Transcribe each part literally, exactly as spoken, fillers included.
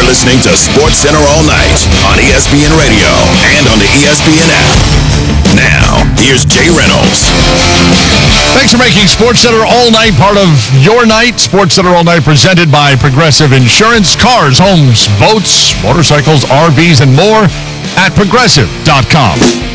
You're listening to Sports Center All Night on E S P N Radio and on the E S P N app. Now, here's Jay Reynolds. Thanks for making Sports Center All Night part of your night. Sports Center All Night presented by Progressive Insurance. Cars, homes, boats, motorcycles, R Vs, and more at progressive dot com.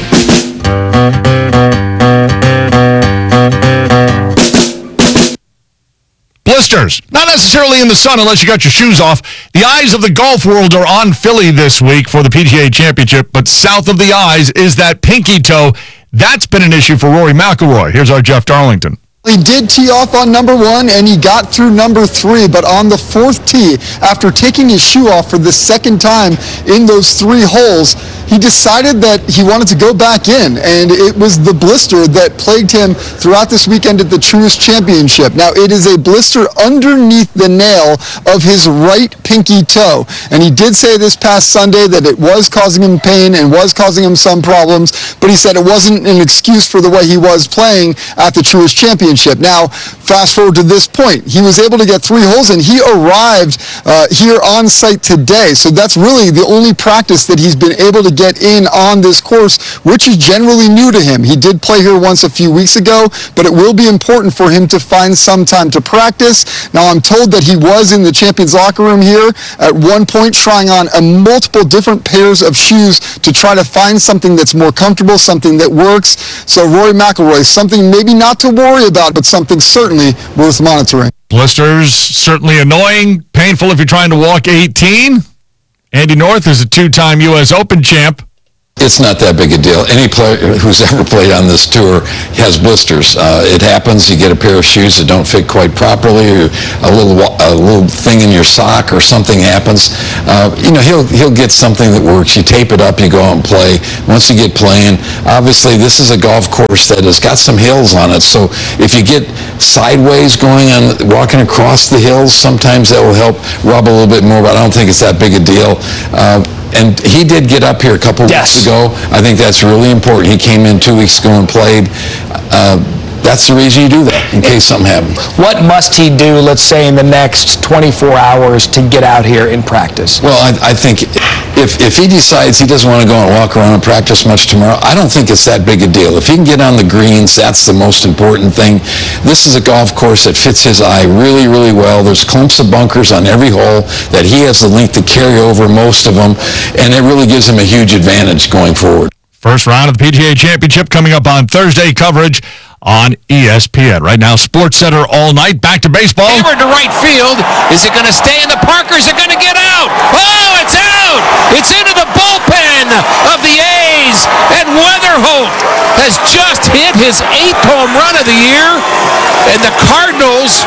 Blisters. Not necessarily in the sun unless you got your shoes off. The eyes of the golf world are on Philly this week for the P G A Championship, but south of the eyes is that pinky toe. That's been an issue for Rory McIlroy. Here's our Jeff Darlington. He did tee off on number one, and he got through number three, but on the fourth tee, after taking his shoe off for the second time in those three holes, he decided that he wanted to go back in, and it was the blister that plagued him throughout this weekend at the Truist Championship. Now, it is a blister underneath the nail of his right pinky toe, and he did say this past Sunday that it was causing him pain and was causing him some problems, but he said it wasn't an excuse for the way he was playing at the Truist Championship. Now, fast forward to this point. He was able to get three holes, and he arrived uh, here on site today, so that's really the only practice that he's been able to get in on this course, which is generally new to him. He did play here once a few weeks ago, but it will be important for him to find some time to practice. Now, I'm told that he was in the Champions locker room here at one point trying on a multiple different pairs of shoes to try to find something that's more comfortable, something that works. So Rory McIlroy, something maybe not to worry about, but something certainly worth monitoring. Blisters, certainly annoying, painful if you're trying to walk eighteen. Andy North is a two-time U S Open champ. It's not that big a deal. Any player who's ever played on this tour has blisters. Uh, it happens. You get a pair of shoes that don't fit quite properly, or a little a little thing in your sock, or something happens. Uh, you know, he'll he'll get something that works. You tape it up. You go out and play. Once you get playing, obviously this is a golf course that has got some hills on it. So if you get sideways going on walking across the hills, sometimes that will help rub a little bit more. But I don't think it's that big a deal. Uh, And he did get up here a couple yes. weeks ago. I think that's really important. He came in two weeks ago and played. Uh, that's the reason you do that, in case something happens. What must he do, let's say, in the next twenty-four hours to get out here and practice? Well, I, I think if, if he decides he doesn't want to go and walk around and practice much tomorrow, I don't think it's that big a deal. If he can get on the greens, that's the most important thing. This is a golf course that fits his eye really, really well. There's clumps of bunkers on every hole that he has the length to carry over most of them, and it really gives him a huge advantage going forward. First round of the P G A Championship coming up on Thursday. Coverage on E S P N. Right now, Sports Center All Night. Back to baseball. Hammered to right field. Is it going to stay in the park, or is it going to get out? Oh, it's out! It's into the bullpen of the A's, and Weatherholt has just hit his eighth home run of the year, and the Cardinals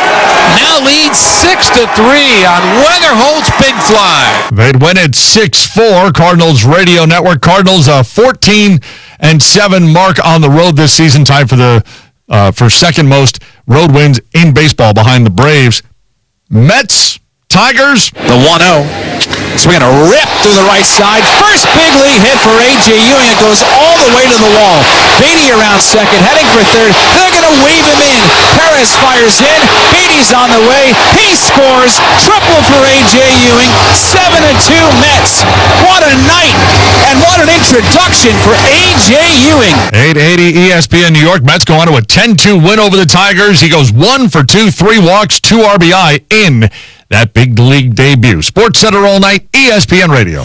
now lead six to three on Weatherholt's big fly. They'd win at six four. Cardinals Radio Network. Cardinals a fourteen and seven mark on the road this season, tied for the uh, for second most road wins in baseball behind the Braves. Mets, Tigers. The one oh. Swinging a rip through the right side. First big league hit for A J Ewing. It goes all the way to the wall. Beatty around second, heading for third. They're going to wave him in. Perez fires in. Beatty's on the way. He scores. Triple for A J Ewing. seven to two Mets. What a night. And what an introduction for A J Ewing. eight eighty E S P N New York. Mets go on to a ten two win over the Tigers. He goes one for two, three walks, two R B I in that big league debut. Sports Center All Night, E S P N Radio.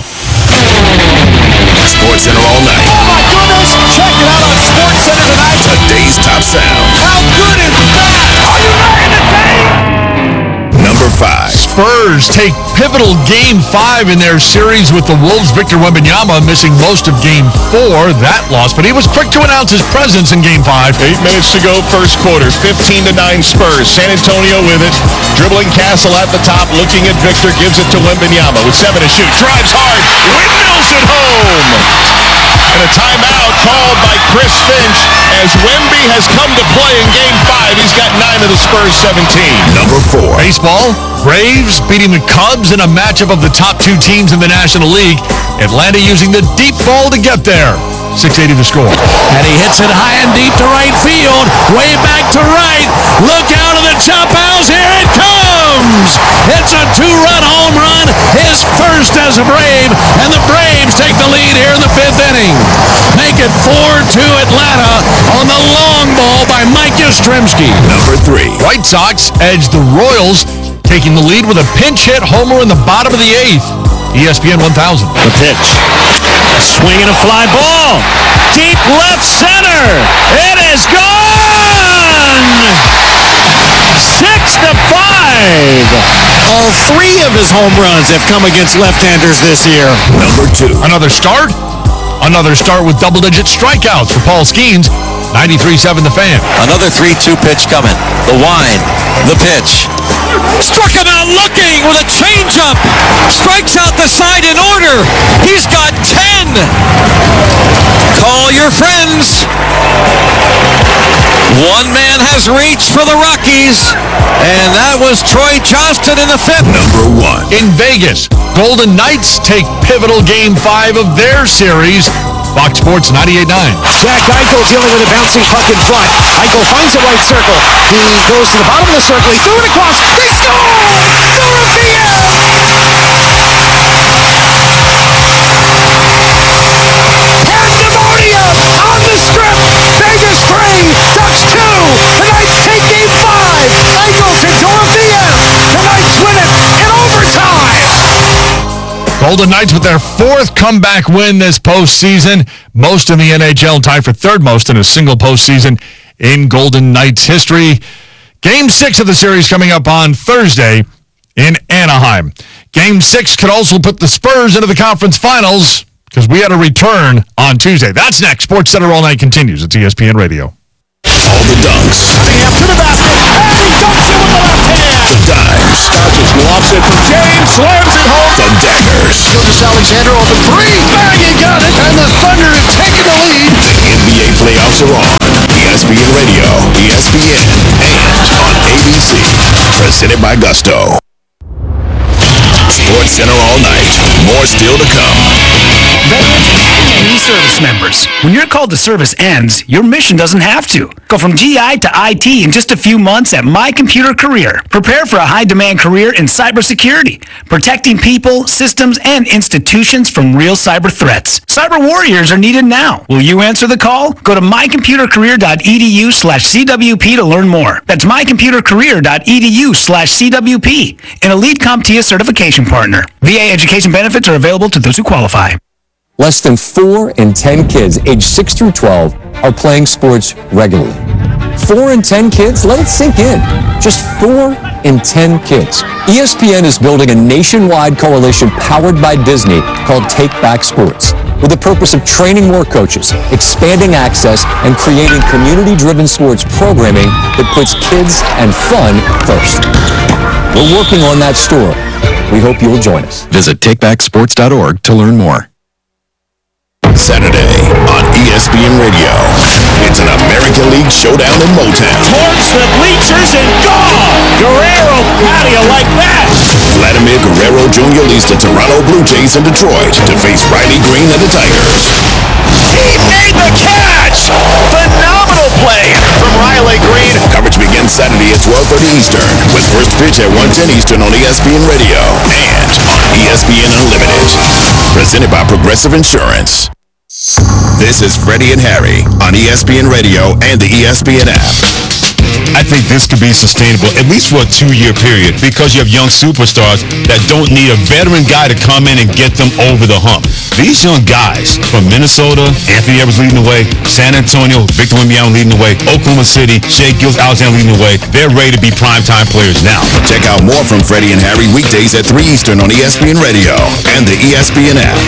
Sports Center All Night. Oh my goodness! Check it out on Sports Center tonight. Today's top sound. How good is that? Are you ready to take? Number five. Spurs take pivotal Game five in their series with the Wolves. Victor Wembanyama missing most of Game four, that loss, but he was quick to announce his presence in Game five. Eight minutes to go, first quarter, fifteen to nine Spurs. San Antonio with it, dribbling Castle at the top, looking at Victor, gives it to Wembanyama with seven to shoot, drives hard, windmills it home! And a timeout called by Chris Finch as Wemby has come to play in Game five. He's got nine of the Spurs seventeen. Number four. Baseball, Braves beating the Cubs in a matchup of the top two teams in the National League. Atlanta using the deep ball to get there. six eighty the score. And he hits it high and deep to right field. Way back to right. Look out of the chop house. Here it comes. Sims hits a two-run home run, his first as a Brave, and the Braves take the lead here in the fifth inning. Make it four two Atlanta on the long ball by Mike Yastrzemski. Number three. White Sox edge the Royals, taking the lead with a pinch hit homer in the bottom of the eighth. E S P N one thousand. The pitch. Swing and a fly ball. Deep left center. It is gone! Six to five. All three of his home runs have come against left-handers this year. Number two. Another start. Another start with double-digit strikeouts for Paul Skeens. ninety-three seven The Fan. Another three two pitch coming. The wind. The pitch. Struck him out looking with a changeup. Strikes out the side in order. He's got ten. Call your friends. One man has reached for the Rockies, and that was Troy Johnston in the fifth. Number one. In Vegas, Golden Knights take pivotal Game five of their series. Fox Sports ninety-eight nine. Jack Eichel dealing with a bouncing puck in front. Eichel finds the right circle. He goes to the bottom of the circle. He threw it across. They score! Dorothea! Pandemonium on the strip. Vegas three, Ducks two. The Knights take Game five. Eichel to Dorothea. The Knights win it in overtime. Golden Knights with their fourth comeback win this postseason, most in the N H L, tied for third most in a single postseason in Golden Knights history. Game six of the series coming up on Thursday in Anaheim. Game six could also put the Spurs into the conference finals because we had a return on Tuesday. That's next. Sports Center All Night continues at E S P N Radio. All the dunks. Bam to the basket, and he dunks it with the left hand. The dimes. Just lofts it for James, slams it home. The daggers. Gilgeous Alexander open three. Bang, he got it. And the Thunder have taken the lead. The N B A playoffs are on. E S P N Radio, E S P N, and on A B C. Presented by Gusto. Sports Center All Night. More still to come. Veterans and new service members. When your call to service ends, your mission doesn't have to. Go from G I to I T in just a few months at My Computer Career. Prepare for a high-demand career in cybersecurity, protecting people, systems, and institutions from real cyber threats. Cyber warriors are needed now. Will you answer the call? Go to mycomputercareer.edu slash CWP to learn more. That's mycomputercareer.edu slash CWP, an Elite CompTIA certification partner. V A education benefits are available to those who qualify. Less than four in ten kids aged six through twelve are playing sports regularly. Four in ten kids? Let it sink in. Just four in ten kids. E S P N is building a nationwide coalition powered by Disney called Take Back Sports, with the purpose of training more coaches, expanding access, and creating community-driven sports programming that puts kids and fun first. We're working on that story. We hope you'll join us. Visit take back sports dot org to learn more. Saturday on E S P N Radio. It's an American League showdown in Motown. Towards the bleachers and gone! Guerrero patio like that! Vladimir Guerrero Junior leads the Toronto Blue Jays in Detroit to face Riley Green and the Tigers. He made the catch! Phenomenal play from Riley Green. Coverage begins Saturday at twelve thirty Eastern with first pitch at one ten Eastern on E S P N Radio and on E S P N Unlimited. Presented by Progressive Insurance. This is Freddie and Harry on E S P N Radio and the E S P N app. I think this could be sustainable, at least for a two-year period, because you have young superstars that don't need a veteran guy to come in and get them over the hump. These young guys from Minnesota, Anthony Edwards leading the way, San Antonio, Victor Wembanyama leading the way, Oklahoma City, Shai Gilgeous-Alexander leading the way. They're ready to be primetime players now. Check out more from Freddie and Harry weekdays at three Eastern on E S P N Radio and the E S P N app.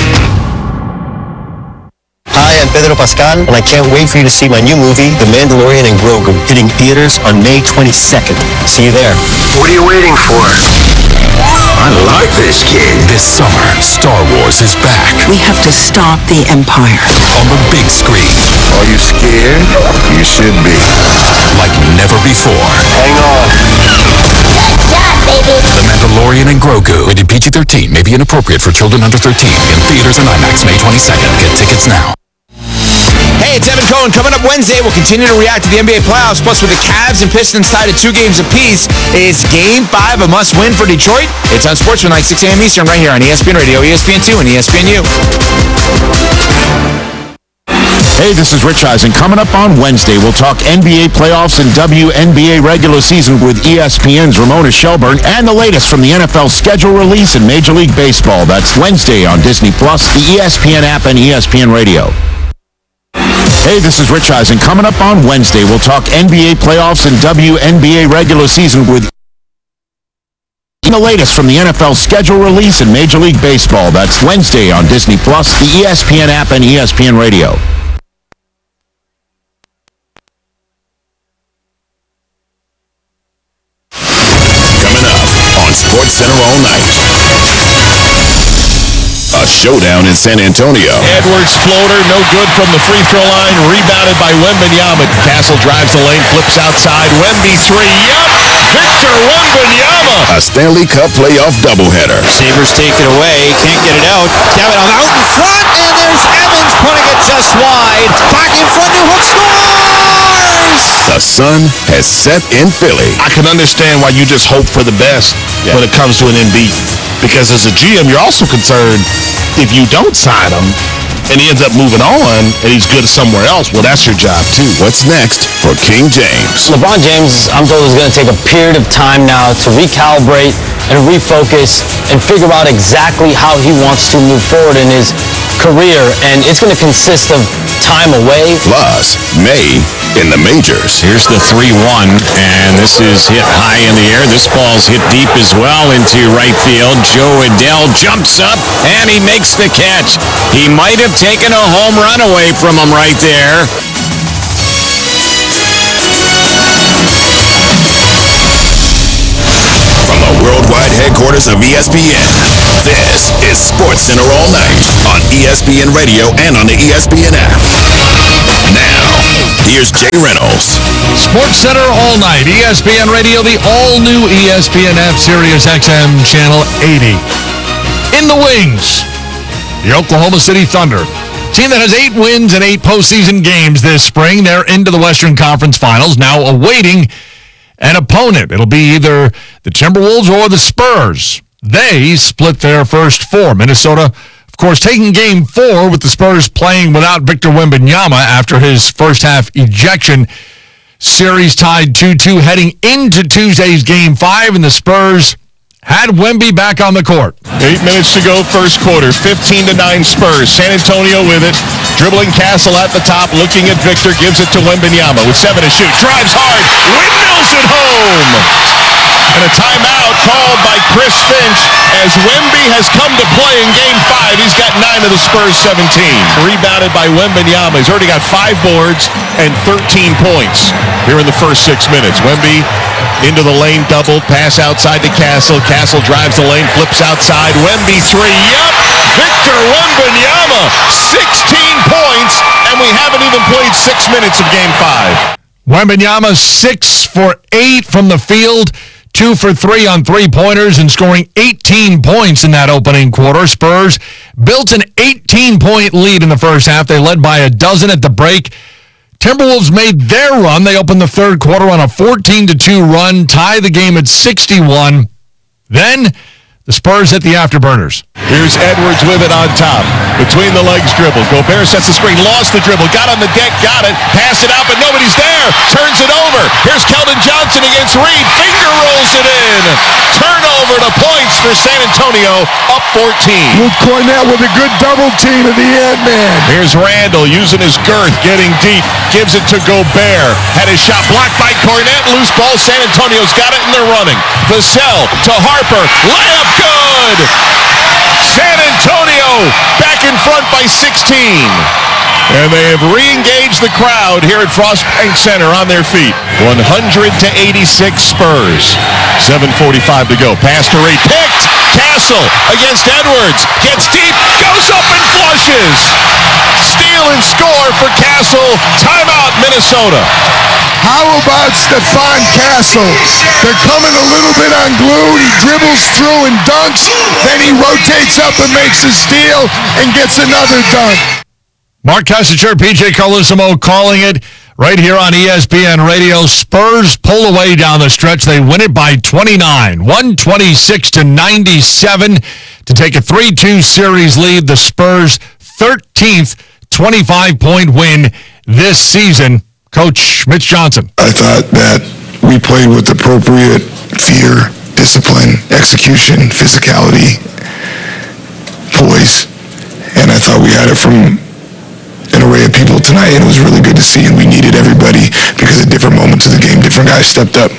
Hi, I'm Pedro Pascal, and I can't wait for you to see my new movie, The Mandalorian and Grogu, hitting theaters on May twenty-second. See you there. What are you waiting for? I like this kid. This summer, Star Wars is back. We have to stop the Empire. On the big screen. Are you scared? You should be. Like never before. Hang on. Good job, baby. The Mandalorian and Grogu. Rated P G thirteen. May be inappropriate for children under thirteen. In theaters and IMAX May twenty-second. Get tickets now. Hey, it's Evan Cohen. Coming up Wednesday, we'll continue to react to the N B A playoffs. Plus, with the Cavs and Pistons tied at two games apiece, is Game five a must-win for Detroit? It's on Sports Tonight, six a.m. Eastern, right here on E S P N Radio, E S P N two, and E S P N U. Hey, this is Rich Eisen. Coming up on Wednesday, we'll talk N B A playoffs and W N B A regular season with E S P N's Ramona Shelburne and the latest from the N F L schedule release in Major League Baseball. That's Wednesday on Disney Plus, the E S P N app, and E S P N Radio. Hey, this is Rich Eisen. Coming up on Wednesday, we'll talk N B A playoffs and W N B A regular season with the latest from the N F L schedule release in Major League Baseball. That's Wednesday on Disney Plus, the E S P N app, and E S P N Radio. Coming up on SportsCenter all night. A showdown in San Antonio. Edwards floater, no good from the free throw line. Rebounded by Wembanyama. Castle drives the lane, flips outside. Wemby three. Yup! Victor Wembanyama. A Stanley Cup playoff doubleheader. Sabres take it away. Can't get it out. Kavanaugh out in front, and there's Evans putting it just wide. Back in front, New Hook scores! The sun has set in Philly. I can understand why you just hope for the best yeah. when it comes to an Embiid. Because as a G M, you're also concerned if you don't sign him and he ends up moving on and he's good somewhere else, well, that's your job too. What's next for King James? LeBron James, I'm told, is going to take a period of time now to recalibrate and refocus and figure out exactly how he wants to move forward in his career, and it's going to consist of time away. Plus, May in the majors. Here's the three one, and this is hit high in the air. This ball's hit deep as well into right field. Joe Adele jumps up, and he makes the catch. He might have taken a home run away from him right there. From the worldwide headquarters of E S P N, this is SportsCenter all night on E S P N Radio and on the E S P N app. Now, here's Jay Reynolds. SportsCenter all night, E S P N Radio, the all-new E S P N app, Sirius X M Channel eighty. In the wings, the Oklahoma City Thunder. Team that has eight wins and eight postseason games this spring. They're into the Western Conference Finals, now awaiting an opponent. It'll be either the Timberwolves or the Spurs. They split their first four. Minnesota, of course, taking game four with the Spurs playing without Victor Wembanyama after his first half ejection. Series tied two two heading into Tuesday's game five, and the Spurs had Wemby back on the court. Eight minutes to go, first quarter. fifteen to nine Spurs. San Antonio with it. Dribbling Castle at the top, looking at Victor, gives it to Wembanyama with seven to shoot. Drives hard, windmills it home. And a timeout called by Chris Finch as Wemby has come to play in game five. He's got nine of the Spurs seventeen. Rebounded by Wembanyama. He's already got five boards and thirteen points here in the first six minutes. Wemby into the lane, double, pass outside to Castle. Castle drives the lane, flips outside. Wemby three, yup! Victor Wembanyama, sixteen points, and we haven't even played six minutes of game five. Wembanyama six for eight from the field, two for three on three-pointers, and scoring eighteen points in that opening quarter. Spurs built an eighteen-point lead in the first half. They led by a dozen at the break. Timberwolves made their run. They opened the third quarter on a fourteen to two run, tie the game at sixty-one. Then the Spurs hit the afterburners. Here's Edwards with it on top. Between the legs dribble. Gobert sets the screen, lost the dribble, got on the deck, got it, passed it out, but nobody's there. Turns it over. Here's Keldon Johnson against Reed. Finger rolls it in. Turnover to points for San Antonio, up fourteen. Luke Cornett with a good double team at the end, man. Here's Randall using his girth, getting deep. Gives it to Gobert. Had his shot blocked by Cornett. Loose ball. San Antonio's got it and they're running. Vassell to Harper. Layup good. San Antonio back in front by sixteen. And they have re-engaged the crowd here at Frost Bank Center on their feet. one hundred to eighty-six Spurs. seven forty-five to go. Pass to Reed. Picked. Castle against Edwards. Gets deep. Goes up and flushes. Steal and score for Castle. Timeout, Minnesota. How about Stephon Castle? They're coming a little bit unglued. He dribbles through and dunks. Then he rotates up and makes a steal and gets another dunk. Mark Kessinger, P J Carlesimo calling it right here on E S P N Radio. Spurs pull away down the stretch. They win it by twenty-nine, one twenty-six to ninety-seven to take a three two series lead. The Spurs' thirteenth twenty-five point win this season. Coach Mitch Johnson. I thought that we played with appropriate fear, discipline, execution, physicality, poise, and I thought we had it from an array of people tonight, and it was really good to see, and we needed everybody because at different moments of the game, different guys stepped up.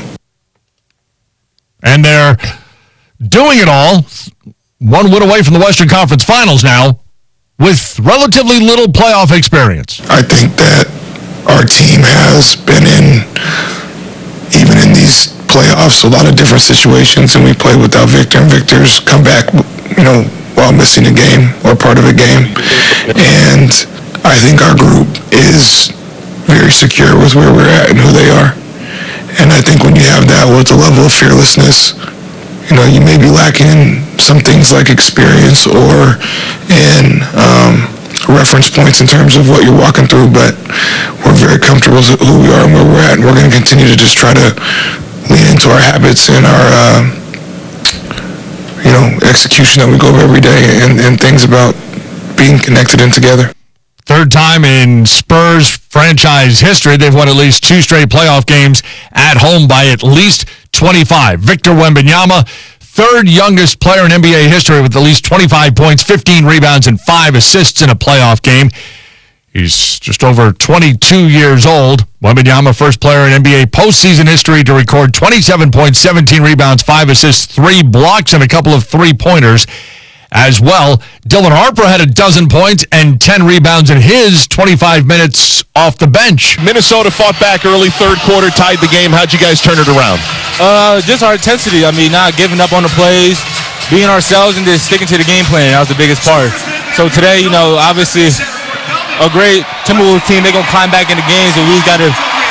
And they're doing it all, one win away from the Western Conference Finals now, with relatively little playoff experience. I think that our team has been in, even in these playoffs, a lot of different situations, and we played without Victor, and Victor's come back, you know, while missing a game or part of a game. And I think our group is very secure with where we're at and who they are. And I think when you have that with a level of fearlessness, you know, you may be lacking some things like experience or in um, reference points in terms of what you're walking through, but we're very comfortable with who we are and where we're at, and we're going to continue to just try to lean into our habits and our, uh, you know, execution that we go over every day and, and things about being connected and together. Third time in Spurs franchise history, they've won at least two straight playoff games at home by at least twenty-five. Victor Wembanyama, third youngest player in N B A history with at least twenty-five points, fifteen rebounds, and five assists in a playoff game. He's just over twenty-two years old. Wembanyama, first player in N B A postseason history to record twenty-seven points, seventeen rebounds, five assists, three blocks, and a couple of three-pointers as well. Dylan Harper had a dozen points and ten rebounds in his twenty-five minutes off the bench. Minnesota fought back early third quarter, tied the game. How'd you guys turn it around? Uh, just our intensity. I mean, not giving up on the plays, being ourselves, and just sticking to the game plan. That was the biggest part. So today, you know, obviously a great Timberwolves team. They're going to climb back into games, and we've got to